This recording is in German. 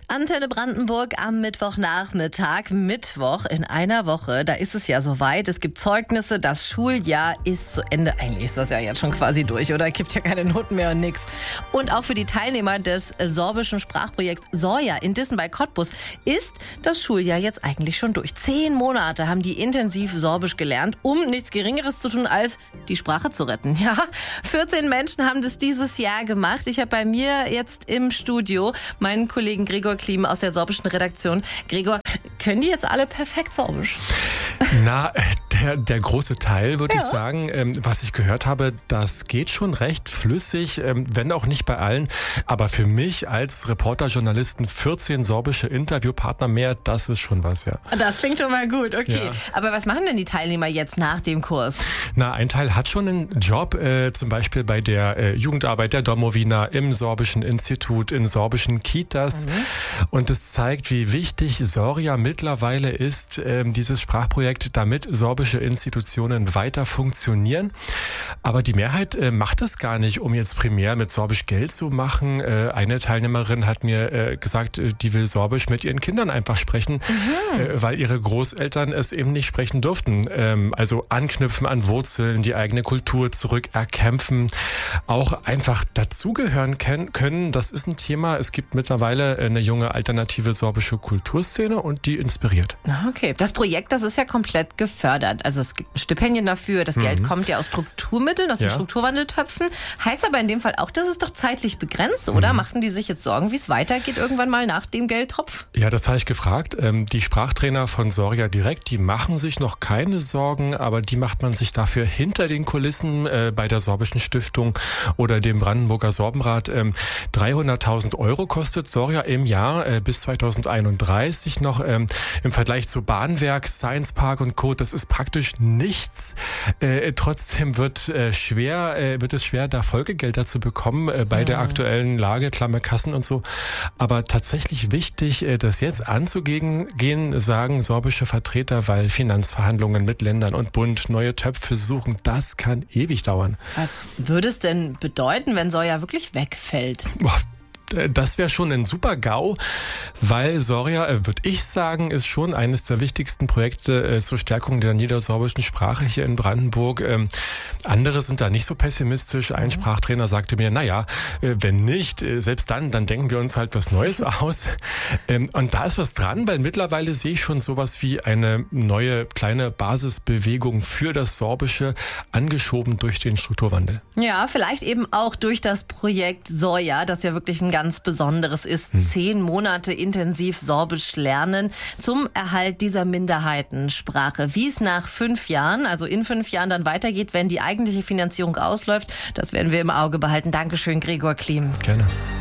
Antenne Brandenburg am Mittwochnachmittag. Mittwoch in einer Woche, da ist es ja soweit. Es gibt Zeugnisse, das Schuljahr ist zu Ende. Eigentlich ist das ja jetzt schon quasi durch, oder? Gibt ja keine Noten mehr und nix. Und auch für die Teilnehmer des sorbischen Sprachprojekts Sorja in Dissen bei Cottbus ist das Schuljahr jetzt eigentlich schon durch. 10 Monate haben die intensiv Sorbisch gelernt, um nichts Geringeres zu tun, als die Sprache zu retten. Ja, 14 Menschen haben das dieses Jahr gemacht. Ich habe bei mir jetzt im Studio meinen Kollegen Gregor Klim aus der sorbischen Redaktion. Gregor, können die jetzt alle perfekt Sorbisch? Na, der große Teil, würde ich sagen. Was ich gehört habe, das geht schon recht flüssig, wenn auch nicht bei allen. Aber für mich als Reporter, Journalisten 14 sorbische Interviewpartner mehr, das ist schon was, ja. Das klingt schon mal gut, okay. Ja. Aber was machen denn die Teilnehmer jetzt nach dem Kurs? Na, ein Teil hat schon einen Job, zum Beispiel bei der Jugendarbeit der Domowina, im Sorbischen Institut, in sorbischen Kitas. Und es zeigt, wie wichtig Sorja mittlerweile ist, dieses Sprachprojekt, damit sorbische Institutionen weiter funktionieren. Aber die Mehrheit macht das gar nicht, um jetzt primär mit Sorbisch Geld zu machen. Eine Teilnehmerin hat mir gesagt, die will Sorbisch mit ihren Kindern einfach sprechen, weil ihre Großeltern es eben nicht sprechen durften. Also anknüpfen an Wurzeln, die eigene Kultur zurückerkämpfen, auch einfach dazugehören können. Das ist ein Thema. Es gibt mittlerweile eine junge alternative sorbische Kulturszene und die inspiriert. Okay, das Projekt, das ist ja komplett gefördert. Also es gibt Stipendien dafür, das Geld kommt ja aus Strukturmitteln, aus den Strukturwandeltöpfen. Heißt aber in dem Fall auch, das ist doch zeitlich begrenzt, oder? Machten die sich jetzt Sorgen, wie es weitergeht irgendwann mal nach dem Geldtopf? Ja, das habe ich gefragt. Die Sprachtrainer von Sorja direkt, die machen sich noch keine Sorgen, aber die macht man sich dafür hinter den Kulissen bei der Sorbischen Stiftung oder dem Brandenburger Sorbenrat. 300.000 € kostet Sorja im Jahr bis 2031 noch. Im Vergleich zu Bahnwerk, Science Park und Co., das ist praktisch nichts. Trotzdem wird es schwer, da Folgegelder zu bekommen bei der aktuellen Lage, klamme Kassen und so. Aber tatsächlich wichtig, das jetzt anzugehen, sagen sorbische Vertreter, weil Finanzverhandlungen mit Ländern und Bund neue Töpfe suchen, das kann ewig dauern. Was würde es denn bedeuten, wenn Sorja wirklich wegfällt? Das wäre schon ein super GAU, weil Sorja, würde ich sagen, ist schon eines der wichtigsten Projekte zur Stärkung der niedersorbischen Sprache hier in Brandenburg. Andere sind da nicht so pessimistisch. Ein Sprachtrainer sagte mir, wenn nicht, selbst dann denken wir uns halt was Neues aus. Und da ist was dran, weil mittlerweile sehe ich schon sowas wie eine neue kleine Basisbewegung für das Sorbische, angeschoben durch den Strukturwandel. Ja, vielleicht eben auch durch das Projekt Sorja, das ja wirklich ein ganz Besonderes ist. 10 Monate intensiv Sorbisch lernen zum Erhalt dieser Minderheitensprache. Wie es nach 5 Jahren, also in 5 Jahren dann weitergeht, wenn die eigentliche Finanzierung ausläuft, das werden wir im Auge behalten. Dankeschön, Gregor Klim. Gerne.